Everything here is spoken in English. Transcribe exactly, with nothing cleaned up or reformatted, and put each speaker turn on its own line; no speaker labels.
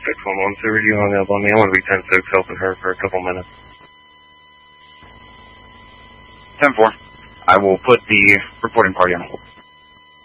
six one one, Sir, you hung up on me. I want to be ten six helping her for a couple minutes.
ten four. I will put the reporting party on hold.